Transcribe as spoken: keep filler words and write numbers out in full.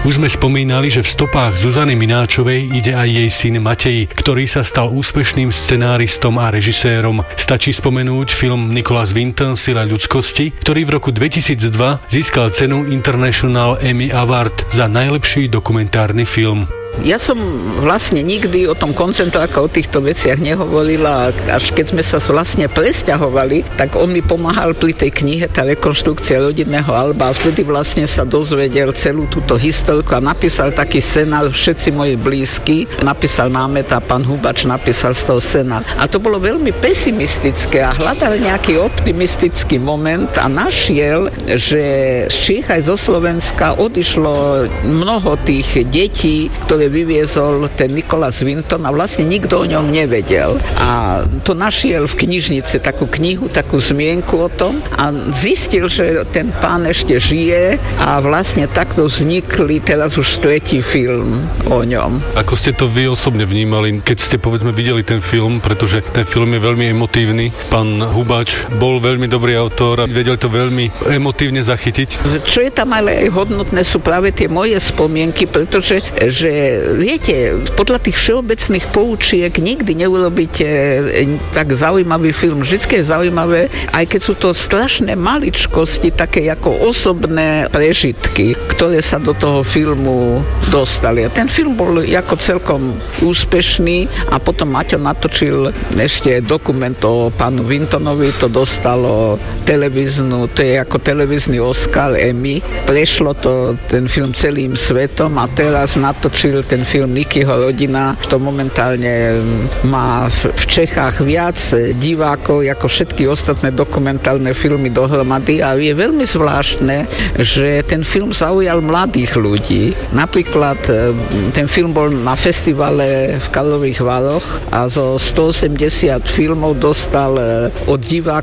Už sme spomínali, že v stopách Zuzany Mináčovej ide aj jej syn Matej, ktorý sa stal úspešným scenáristom a režisérom. Stačí spomenúť film Nicholas Winton Sila ľudskosti, ktorý v roku dvetisícdva získal cenu International Emmy Award za najlepší dokumentárny film. Ja som vlastne nikdy o tom koncentráka, o týchto veciach nehovorila, až keď sme sa vlastne presťahovali, tak on mi pomáhal pri tej knihe, tá rekonštrukcia rodinného alba, a vtedy vlastne sa dozvedel celú túto historku a napísal taký scenár, všetci moji blízky, napísal námet a pán Hubač napísal z toho scenár. A to bolo veľmi pesimistické a hľadal nejaký optimistický moment a našiel, že z Čiech aj zo Slovenska odišlo mnoho tých detí, ktoré vyviezol ten Nicholas Winton a vlastne nikto o ňom nevedel. A to našiel v knižnici takú knihu, takú zmienku o tom a zistil, že ten pán ešte žije a vlastne takto vznikli teraz už tretí film o ňom. Ako ste to vy osobne vnímali, keď ste povedzme videli ten film, pretože ten film je veľmi emotívny. Pán Hubač bol veľmi dobrý autor a vedel to veľmi emotívne zachytiť. Čo je tam ale aj hodnotné sú práve tie moje spomienky, pretože že viete, podľa tých všeobecných poučiek nikdy neurobíte tak zaujímavý film. Vždycky je zaujímavé, aj keď sú to strašné maličkosti, také ako osobné prežitky, ktoré sa do toho filmu dostali. A ten film bol ako celkom úspešný a potom Maťo natočil ešte dokument o pánu Wintonovi, to dostalo televíznu, to je ako televízny Oscar, Emmy. Prešlo to ten film celým svetom a teraz natočil ten film Nikyho rodina, to momentálne má v Čechách viac divákov ako všetky ostatné dokumentárne filmy dohromady a je veľmi zvláštne, že ten film zaujal mladých ľudí. Napríklad ten film bol na festivale v Karlových Varoch a zo stoosemdesiat filmov dostal od divákov